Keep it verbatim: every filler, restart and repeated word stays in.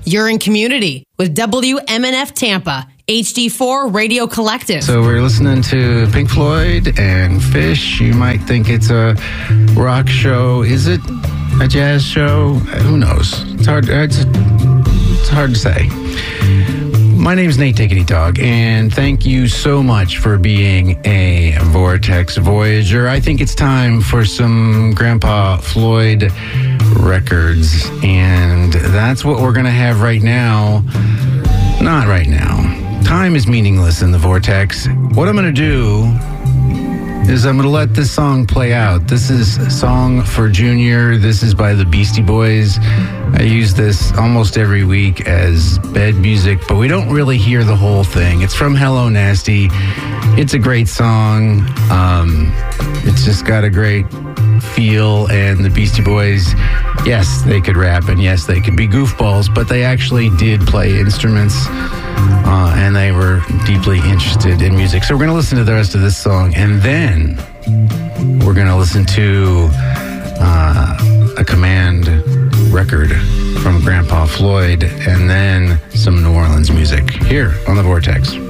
You're in community with W M N F Tampa, H D four Radio Collective. So we're listening to Pink Floyd and Fish. You might think it's a rock show. Is it a jazz show? Who knows? It's hard, it's, it's hard to say. My name is Nate Diggity Dog, and thank you so much for being a Vortex Voyager. I think it's time for some Grandpa Floyd records, and that's what we're going to have right now. Not right now. Time is meaningless in the Vortex. What I'm going to do is I'm going to let this song play out. This is a song for Junior. This is by the Beastie Boys. I use this almost every week as bed music, but we don't really hear the whole thing. It's from Hello Nasty. It's a great song. Um, it's just got a great feel, and the Beastie Boys, yes, they could rap, and yes, they could be goofballs, but they actually did play instruments, uh, and they were deeply interested in music. So we're going to listen to the rest of this song, and then we're going to listen to uh, a Command record from Grandpa Floyd, and then some New Orleans music here on the Vortex.